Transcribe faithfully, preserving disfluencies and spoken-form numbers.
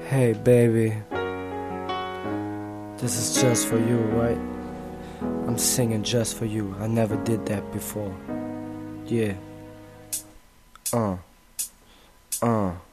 Hey baby, this is just for you, right? I'm singing just for you. I never did that before. Yeah. Uh. Uh.